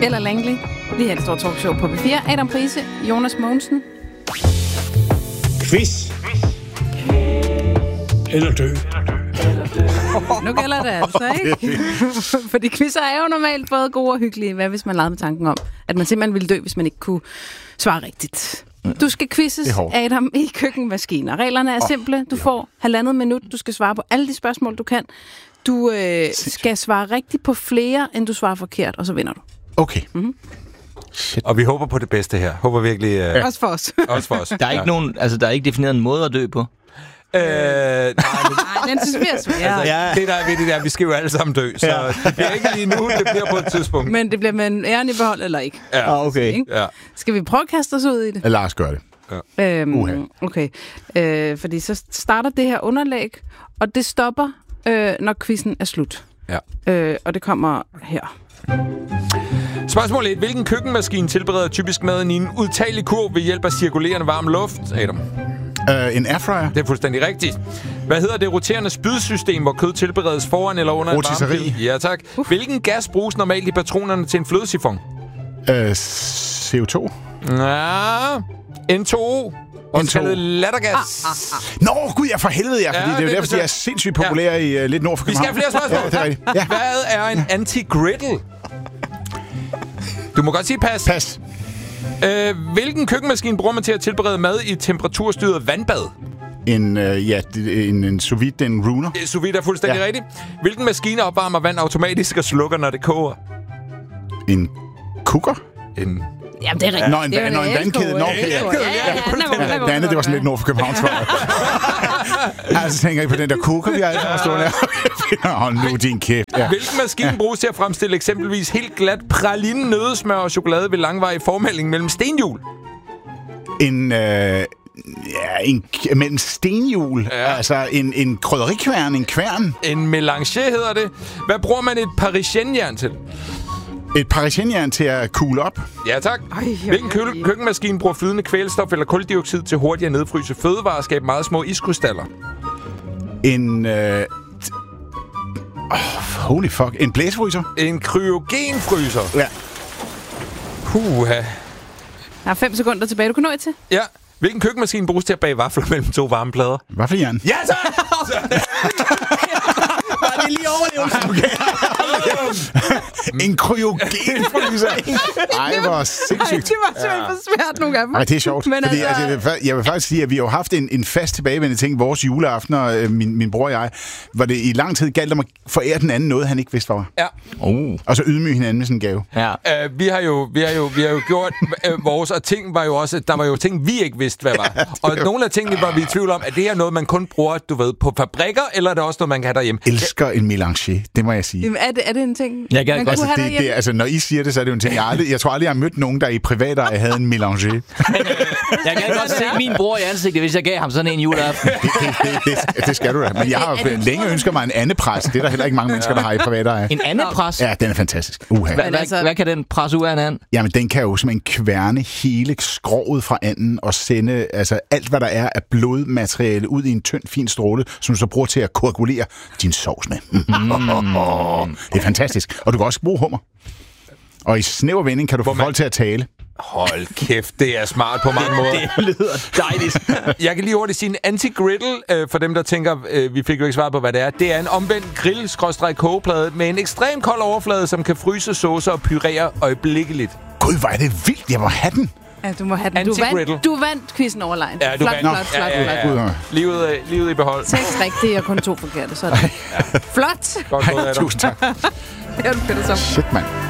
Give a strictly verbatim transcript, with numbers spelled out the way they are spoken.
Eller Langley. Lige her, det står talkshow på B fire. Adam Prise, Jonas Mogensen. Quiz. Eller dø. Nu gælder det altså, ikke? Fordi quizzer er jo normalt både gode og hyggelige. Hvad hvis man legede med tanken om, at man simpelthen ville dø, hvis man ikke kunne svare rigtigt? Du skal quizzes, Adam, i køkkenmaskiner. Reglerne er oh, simple. Du ja. får halvandet minut. Du skal svare på alle de spørgsmål, du kan. Du øh, skal svare rigtigt på flere, end du svarer forkert, og så vinder du. Okay. Mm-hmm. Shit. Og vi håber på det bedste her. Håber virkelig... Uh... Ja. Også for os. Også for os. Der er ikke ja. nogen, altså der er ikke defineret en måde at dø på. Øh, nej, men... nej, den synes vi er svært. Altså, ja. Det der er ved det der, vi skal jo alle sammen dø, så ja. det bliver ikke lige nu, det bliver på et tidspunkt. Men det bliver med en æren i behold, eller ikke? Ja, ah, okay. Ja. Skal vi prøve at kaste os ud i det? Lad os gøre det. Ja. Øhm, okay, øh, fordi så starter det her underlæg, og det stopper, øh, når quizzen er slut. Ja. Øh, og det kommer her. Spørgsmål et. Hvilken køkkenmaskine tilbereder typisk maden i en udtagelig kurv ved hjælp af cirkulerende varm luft, Adam? Uh, en airfryer. Det er fuldstændig rigtigt. Hvad hedder det roterende spydsystem, hvor kød tilberedes foran eller under en varmepil? Ja, tak. Uh. Hvilken gas bruges normalt i patronerne til en flødesifon? Uh, C O to. Ja, N to O. Også kaldet lattergas. Ah, ah, ah. Nå, gud, jeg for helvede, ja, fordi ja, det er jo derfor, de er sindssygt populære ja. i uh, lidt nord for København. Vi skal have flere spørgsmål. Ja, det er ja. Hvad er en anti-griddle? Du må godt sige pas. Pas. Øh, hvilken køkkenmaskine bruger man til at tilberede mad i temperaturstyret vandbad? En, øh, ja, en, en sous vide, en Runer. Sous vide er fuldstændig ja. rigtigt. Hvilken maskine opvarmer vand automatisk og slukker, når det koger? En kukker? En... Jamen, det er rigtigt. Nå, en, det nå, en vandkæde. Nå, okay. Ja, ja, ja, ja, det andet, det var sådan lidt nord for København, tror jeg. Altså, tænker I på den der kukker, vi har altid stået der? Hold nu din kæft. Ja. Hvilken maskine ja. bruges til at fremstille eksempelvis helt glat praline, nøddesmør og chokolade ved langvarig formældning mellem stenhjul? En... Øh, ja, en mellem stenhjul. Ja. Altså, en, en krydderikværn, en kværn. En mélange hedder det. Hvad bruger man et parisienjern til? Et parisienjern til at kugle op. Ja, tak. Ej, Hvilken kø- køkkenmaskine bruger flydende kvælstof eller kuldioxid til hurtigt at nedfryse fødevarer og skabe meget små iskrystaller? En... Øh, oh, holy fuck. En blæsefryser? En kryogenfryser. Ja. Puha. Der er fem sekunder tilbage. Du kan nå et til. Ja. Hvilken køkkenmaskine bruges til at bage vafler mellem to varme plader? Vaffeljern. Ja, tak! Var det lige overlevelsen? Okay. En kryogenfryser. Ej, hvor sindssygt. Ej, det var simpelthen for svært nogle gange. Ej, det er sjovt. Men fordi, altså... altså, jeg vil faktisk sige, at vi har haft en, en fast tilbagevendende ting. Vores juleaftener, min, min bror og jeg, hvor det i lang tid galt om at forære den anden noget, han ikke vidste, hvad var. Ja. Oh. Og så ydmyge hinanden med sådan en gave. Ja. Uh, vi har jo, vi har jo, vi har jo gjort uh, vores, og ting var jo også, der var jo ting, vi ikke vidste, hvad var. Ja, og jo. Nogle af tingene var vi i tvivl om, at det er noget, man kun bruger, du ved, på fabrikker, eller er det også noget, man kan have derhjemme? Elsker en mélange, det må jeg sige. Jamen, er det, er det en ting? Jeg kan altså, det, det, altså, når I siger det, så er det jo en ting. Jeg, aldrig, jeg tror aldrig, jeg har mødt nogen, der i privat havde en mélange. Jeg kan godt se min bror i ansigtet, hvis jeg gav ham sådan en juleaften. Det, det, det, det, det skal du da. Men jeg har jo længe ønsket mig en andepres. Det er der heller ikke mange mennesker, der har i privat eje. En andepres? Ja, den er fantastisk. Uha. Hvad, altså... hvad kan den presse ud af en and? Jamen, den kan jo simpelthen kværne hele skroget fra anden og sende altså, alt, hvad der er af blodmateriale ud i en tynd, fin stråle, som du så bruger til at koagulere din sovs med. Mm. Det er fantastisk. Og du kan også bruge hummer. Og i snæver vending kan du få man... folk til at tale. Hold kæft, det er smart på mange måder. Det lyder dejligt. Jeg kan lige hurtigt sige en anti-griddle, øh, for dem, der tænker, øh, vi fik jo ikke svaret på, hvad det er. Det er en omvendt grill-kogeplade med en ekstrem kold overflade, som kan fryse saucer og pyrere øjeblikkeligt. Gud, hvor er det vildt. Jeg må have den. Ja, du må have den. Du vandt, du vandt quizzen overline. Ja, du flot, vandt. Flot, flot, ja, ja, ja. Livet, øh, livet i behold. Seks rigtige og kun to forkerte. Sådan. Ja. Flot. Godt gået, Tusind tak. Det er du fedt, så. Shit, mand.